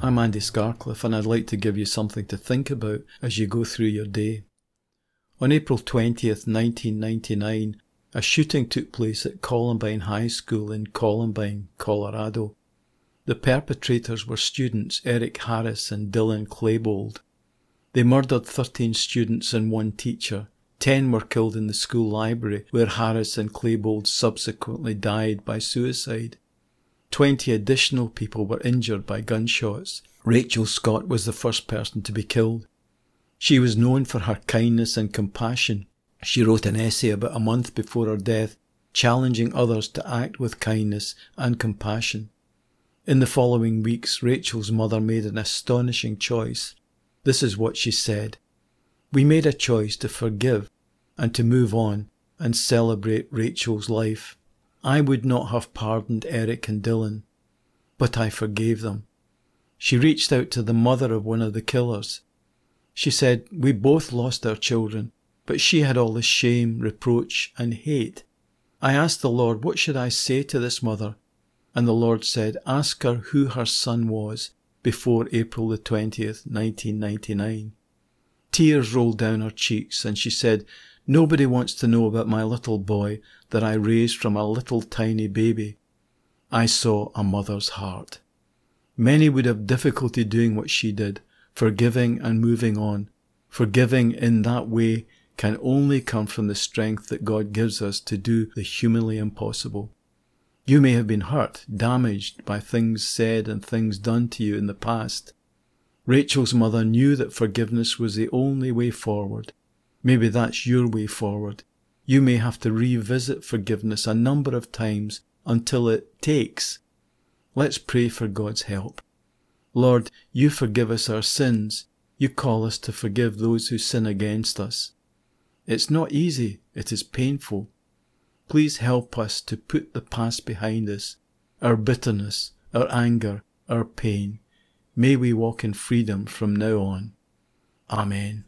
I'm Andy Scarcliffe, and I'd like to give you something to think about as you go through your day. On April 20th, 1999, a shooting took place at Columbine High School in Columbine, Colorado. The perpetrators were students Eric Harris and Dylan Klebold. They murdered 13 students and 1 teacher. 10 were killed in the school library, where Harris and Klebold subsequently died by suicide. 20 additional people were injured by gunshots. Rachel Scott was the first person to be killed. She was known for her kindness and compassion. She wrote an essay about a month before her death, challenging others to act with kindness and compassion. In the following weeks, Rachel's mother made an astonishing choice. This is what she said: "We made a choice to forgive and to move on and celebrate Rachel's life. I would not have pardoned Eric and Dylan, but I forgave them." She reached out to the mother of one of the killers. She said, "We both lost our children, but she had all the shame, reproach, and hate. I asked the Lord, what should I say to this mother? And the Lord said, ask her who her son was before April the 20th, 1999. Tears rolled down her cheeks, and she said, "Nobody wants to know about my little boy that I raised from a little tiny baby." I saw a mother's heart. Many would have difficulty doing what she did, forgiving and moving on. Forgiving in that way can only come from the strength that God gives us to do the humanly impossible. You may have been hurt, damaged by things said and things done to you in the past. Rachel's mother knew that forgiveness was the only way forward. Maybe that's your way forward. You may have to revisit forgiveness a number of times until it takes. Let's pray for God's help. Lord, you forgive us our sins. You call us to forgive those who sin against us. It's not easy. It is painful. Please help us to put the past behind us, our bitterness, our anger, our pain. May we walk in freedom from now on. Amen.